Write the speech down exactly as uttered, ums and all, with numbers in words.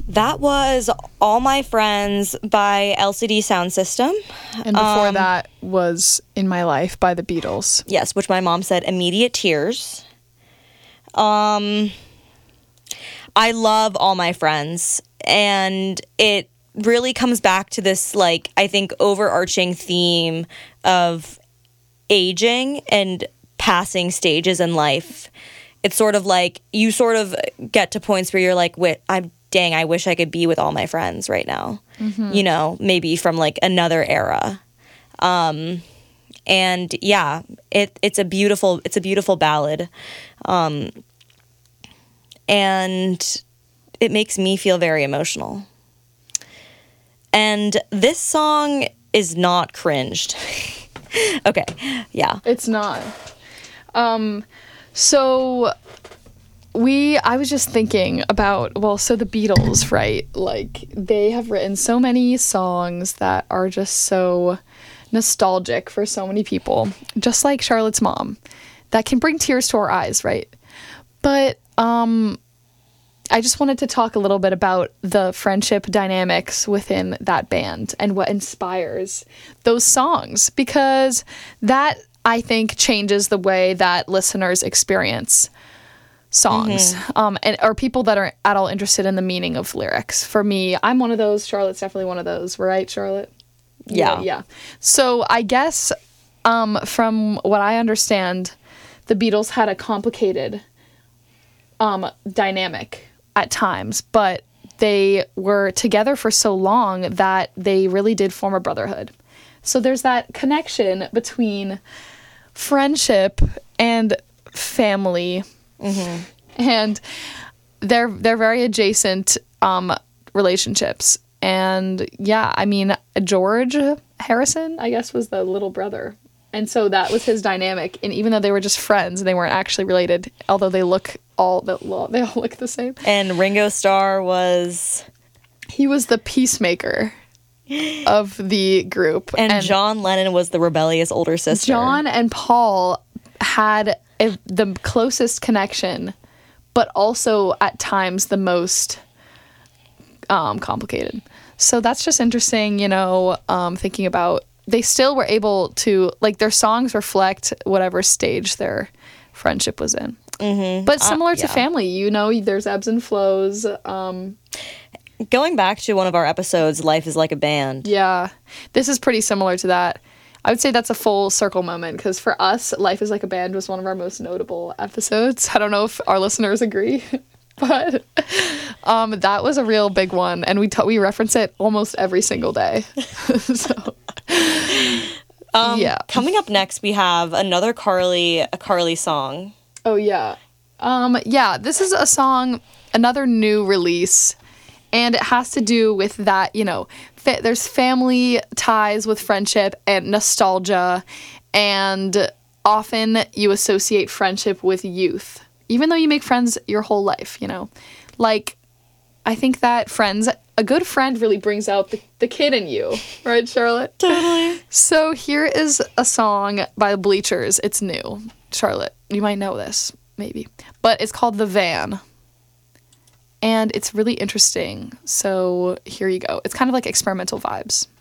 That was All My Friends by L C D Sound System. And before Um, that was In My Life by the Beatles. Yes, which my mom said immediate tears. Um, I love All My Friends, and it really comes back to this, like, I think overarching theme of aging and passing stages in life. It's sort of like you sort of get to points where you're like, wait, I'm dang, I wish I could be with all my friends right now. Mm-hmm. You know, maybe from like another era. Um, and yeah, it it's a beautiful it's a beautiful ballad. Um, and it makes me feel very emotional. And this song is not cringed. Okay, yeah. It's not. Um, so we, I was just thinking about, well, so the Beatles, right? Like, they have written so many songs that are just so nostalgic for so many people, just like Charlotte's Mom, that can bring tears to our eyes, right? But, um... I just wanted to talk a little bit about the friendship dynamics within that band and what inspires those songs, because that, I think, changes the way that listeners experience songs, mm-hmm. um, and or people that are at all interested in the meaning of lyrics. For me, I'm one of those. Charlotte's definitely one of those. Right, Charlotte? Yeah. Yeah. yeah. So I guess um, from what I understand, the Beatles had a complicated um, dynamic at times, but they were together for so long that they really did form a brotherhood. So there's that connection between friendship and family, mm-hmm. and they're they're very adjacent um, relationships. And yeah, I mean, George Harrison, I guess, was the little brother. And so that was his dynamic. And even though they were just friends, they weren't actually related, although they look all they all look the same. And Ringo Starr was... He was the peacemaker of the group. And, and John Lennon was the rebellious older sister. John and Paul had a, the closest connection, but also at times the most um, complicated. So that's just interesting, you know, um, thinking about... They still were able to, like, their songs reflect whatever stage their friendship was in. Mm-hmm. But similar uh, yeah. to family, you know, there's ebbs and flows. Um, Going back to one of our episodes, Life is Like a Band. Yeah. This is pretty similar to that. I would say that's a full circle moment, because for us, Life is Like a Band was one of our most notable episodes. I don't know if our listeners agree, but um, that was a real big one. And we, t- we reference it almost every single day. So... Um, yeah. Coming up next, we have another Carly, a Carly song. Oh, yeah. Um, yeah, this is a song, another new release, and it has to do with that, you know, fa- there's family ties with friendship and nostalgia, and often you associate friendship with youth, even though you make friends your whole life, you know. Like, I think that friends... A good friend really brings out the, the kid in you, right, Charlotte? Totally. So here is a song by Bleachers. It's new. Charlotte, you might know this, maybe. But it's called The Van. And it's really interesting. So here you go. It's kind of like experimental vibes.